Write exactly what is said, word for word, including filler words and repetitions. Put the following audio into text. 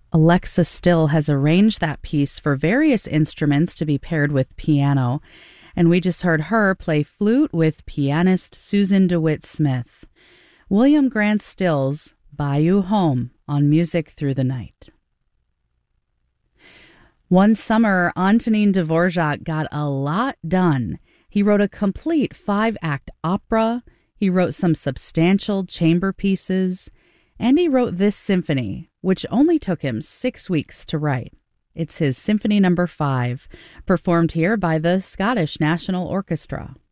Alexa Still has arranged that piece for various instruments to be paired with piano, and we just heard her play flute with pianist Susan DeWitt Smith. William Grant Still's Bayou Home on Music Through the Night. One summer, Antonin Dvorak got a lot done. He wrote a complete five-act opera, he wrote some substantial chamber pieces, and he wrote this symphony, which only took him six weeks to write. It's his Symphony Number Five, performed here by the Scottish National Orchestra.